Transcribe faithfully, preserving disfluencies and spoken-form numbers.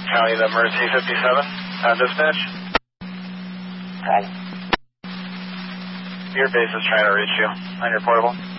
County to Mercy fifty-seven, uh, dispatch. Got it. Your base is trying to reach you on your portable.